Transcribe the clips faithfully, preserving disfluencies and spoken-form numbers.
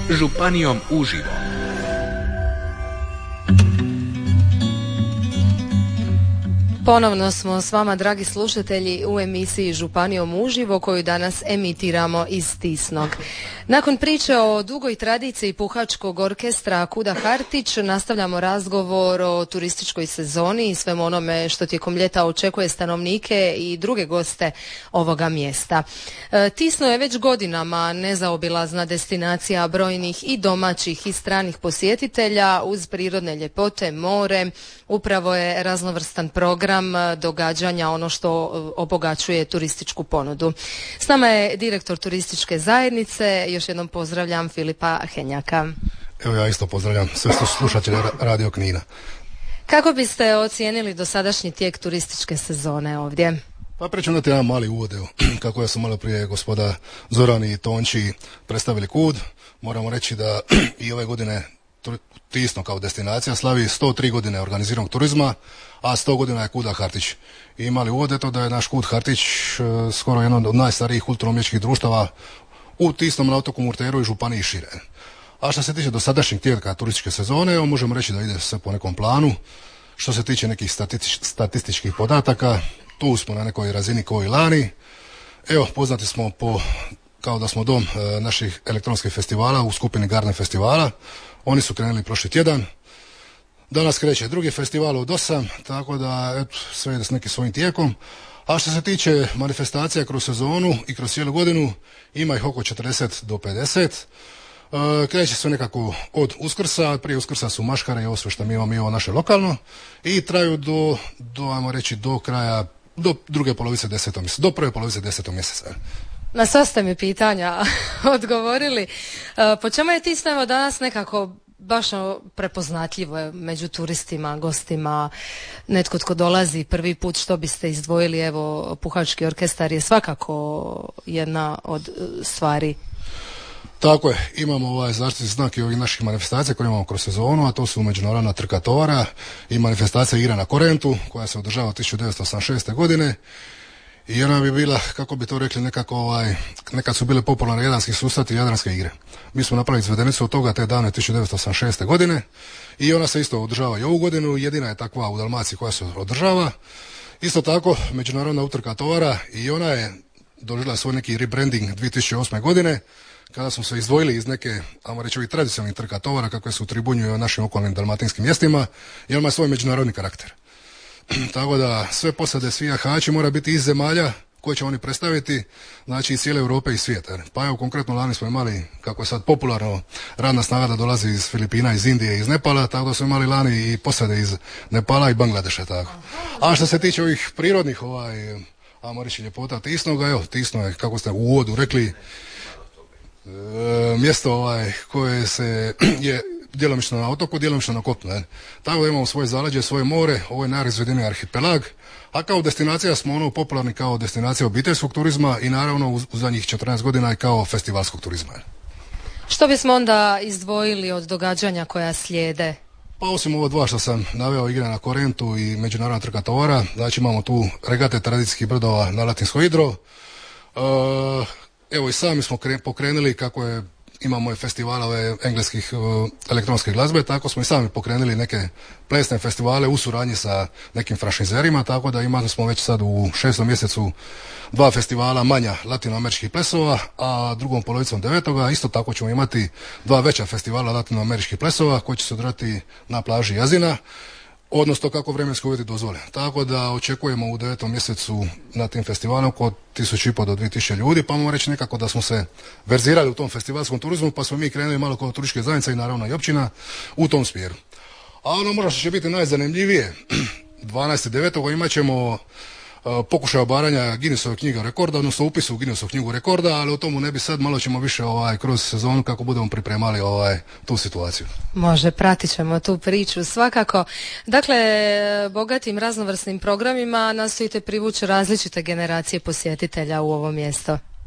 Županijom uživo. Ponovno smo s vama, dragi slušatelji, u emisiji Županijom uživo koju danas emitiramo iz Tisnog. Nakon priče o dugoj tradiciji puhačkog orkestra Kuda Hartić nastavljamo razgovor o turističkoj sezoni i svemu onome što tijekom ljeta očekuje stanovnike i druge goste ovoga mjesta. E, Tisno je već godinama nezaobilazna destinacija brojnih i domaćih i stranih posjetitelja uz prirodne ljepote, more. Upravo je raznovrstan program događanja, ono što obogaćuje turističku ponudu. S nama je direktor turističke zajednice, još jednom pozdravljam Filipa Henjaka. Evo ja isto pozdravljam sve slušatelje Radio Knina. Kako biste ocijenili dosadašnji tijek turističke sezone ovdje? Pa preću dati jedan mali uvod, evo, kako ja sam malo prije gospoda Zoran i Tonči predstavili Kud. Moramo reći da i ove godine Tisno kao destinacija slavi sto tri godine organiziranog turizma, a sto godina je Kuda Hartić. I imali uvod eto da je naš Kud Hartić e, skoro jedan od najstarijih kulturno-umjetničkih društava u Tisnom, na otoku Murteru i županiji šire. A što se tiče dosadašnjeg tijeka turističke sezone, evo, možemo reći da ide sve po nekom planu. Što se tiče nekih statistič, statističkih podataka, tu smo na nekoj razini kao i lani. Evo, poznati smo po, kao da smo dom e, naših elektronskih festivala u skupini Garden festivala. Oni su krenuli prošli tjedan. Danas kreće drugi festival od osam, tako da eto, sve ide s nekim svojim tijekom. A što se tiče manifestacija kroz sezonu i kroz cijelu godinu, ima ih oko četrdeset do pedeset. E, kreće sve nekako od Uskrsa, prije Uskrsa su maškare i ovo sve što mi imamo, mi ovo naše lokalno, i traju do, do, ajmo reći, do kraja, do druge polovice desetog mjeseca, do prve polovice desetog mjeseca. Na sva ste mi pitanja odgovorili. E, po čemu je Tisno evo danas nekako baš prepoznatljivo među turistima, gostima, netko tko dolazi prvi put, što biste izdvojili? Evo, puhački orkestar je svakako jedna od stvari. Tako je, imamo ovaj zaštitni znak i ovih naših manifestacija koje imamo kroz sezonu, a to su međunarodna trka tovara i manifestacija Igra na Korentu, koja se održava od tisuću devetsto osamdeset šeste. godine. I ona bi bila, kako bi to rekli, nekako ovaj, nekad su bile popularne jadranski susreti i jadranske igre. Mi smo napravili izvedenicu od toga te dane tisuću devetsto osamdeset šeste. godine i ona se isto održava i ovu godinu, jedina je takva u Dalmaciji koja se održava. Isto tako, međunarodna utrka tovara, i ona je doživjela svoj neki rebranding dvije tisuće osme. godine, kada smo se izdvojili iz neke, ajmo reći, ovih tradicionalnih trka tovara kakve su tribunjuju u našim okolnim dalmatinskim mjestima, i ona ima svoj međunarodni karakter. Tako da sve posade, svi jahači mora biti iz zemalja koje će oni predstaviti, znači iz cijele Europe i svijeta. Pa evo, konkretno lani smo imali, kako je sad popularno, radna snaga da dolazi iz Filipina, iz Indije, iz Nepala, tako da smo imali lani i posade iz Nepala i Bangladeša, tako. A što se tiče ovih prirodnih, ovaj, ajmo reći, ljepota Tisnoga, evo, Tisno je, kako ste u uvodu rekli, e, mjesto ovaj, koje se je djelomično na otoku, djelomično na kopnu. Ne? Tako da imamo svoje zaleđe, svoje more, ovo je najrazvedeniji arhipelag, a kao destinacija smo ono popularni kao destinacija obiteljskog turizma i naravno u, u zadnjih četrnaest godina i kao festivalskog turizma. Ne? Što bismo onda izdvojili od događanja koja slijede? Pa osim ovo dva što sam naveo, Igre na Korentu i međunarodna trka tovara, znači imamo tu regate tradicijskih brodova na Latinsko Idro. E, evo i sami smo pokrenuli, kako je imamo i festivalove engleskih uh, elektronske glazbe, tako smo i sami pokrenuli neke plesne festivale u suradnji sa nekim franšizerima, tako da imali smo već sad u šestom mjesecu dva festivala manja latinoameričkih plesova, a drugom polovicom devetoga isto tako ćemo imati dva veća festivala latinoameričkih plesova koji će se održati na plaži Jazina, odnosno kako vremenski uvjeti dozvole. Tako da očekujemo u devetom mjesecu na tim festivalom oko tisuću i pol do dvije tisuće ljudi, pa mogu reći nekako da smo se verzirali u tom festivalskom turizmu, pa smo mi krenuli malo kao turističke zajednice i naravno i općina u tom smjeru. A ono možda što će biti najzanimljivije, dvanaestog devetog imat ćemo uh, pokušaj obaranja Guinnessove knjige rekorda, odnosno upis u Guinnessovu knjigu rekorda, ali o tomu ne bi sad, malo ćemo više ovaj, kroz sezonu kako budemo pripremali ovaj, tu situaciju. Može, pratit ćemo tu priču svakako. Dakle, bogatim raznovrsnim programima nastojite privući različite generacije posjetitelja u ovo mjesto.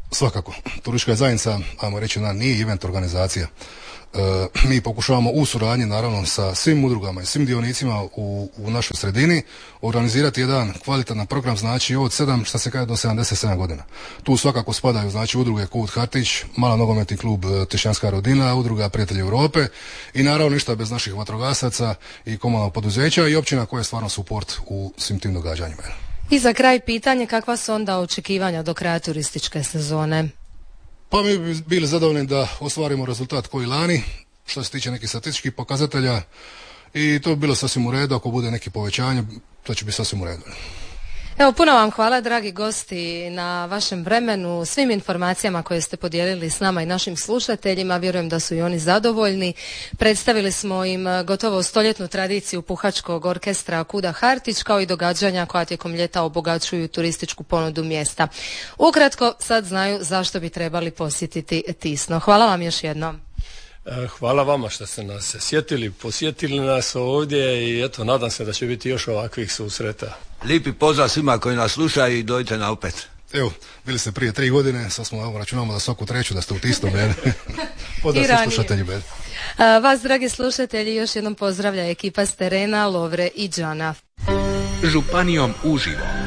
Svakako, turistička zajednica, ajmo reći, ona nije event organizacija. E, mi pokušavamo u suradnji naravno sa svim udrugama i svim dionicima u, u našoj sredini organizirati jedan kvalitetan program, znači od sedam, šta se kaže, do sedamdeset sedam godina. Tu svakako spadaju znači udruge Kut Hartić, Mala nogometni klub Tišnjanska rodina, udruga Prijatelji Europe i naravno ništa bez naših vatrogasaca i komunalnog poduzeća i općina koje je stvarno suport u svim tim događanjima. I za kraj pitanje, kakva su onda očekivanja do kraja turističke sezone? Pa mi bi bili zadovoljni da ostvarimo rezultat koji lani, što se tiče nekih statističkih pokazatelja i to bi bilo sasvim u redu, ako bude neki povećanje, to će biti sasvim u redu. Evo, puno vam hvala, dragi gosti, na vašem vremenu, svim informacijama koje ste podijelili s nama i našim slušateljima. Vjerujem da su i oni zadovoljni. Predstavili smo im gotovo stoljetnu tradiciju puhačkog orkestra Kuda Hartić, kao i događanja koja tijekom ljeta obogaćuju turističku ponudu mjesta. Ukratko, sad znaju zašto bi trebali posjetiti Tisno. Hvala vam još jednom. Hvala vama što ste nas sjetili, posjetili nas ovdje i eto, nadam se da će biti još ovakvih susreta. Lijepi pozdrav svima koji nas slušaju i dojte na opet. Evo, bili ste prije tri godine, sad smo, evo, računamo da svaku treću da ste u Tisnom, jer pozdrav svi slušatelji. Vas, dragi slušatelji, još jednom pozdravlja ekipa s terena, Lovre i Džana. Županijom uživo.